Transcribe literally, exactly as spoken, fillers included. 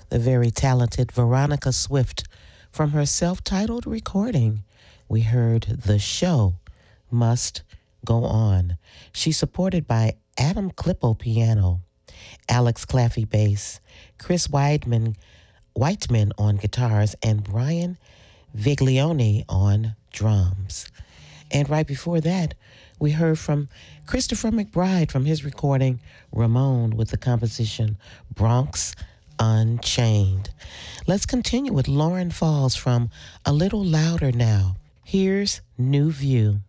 the very talented Veronica Swift. From her self-titled recording, we heard The Show Must Go On. She's supported by Adam Klippo piano, Alex Claffey bass, Chris Weidman, Whiteman on guitars, and Brian Viglione on drums. And right before that, we heard from Christopher McBride from his recording Ramon with the composition Bronx Unchained. Let's continue with Lauren Falls from A Little Louder Now. Here's New View.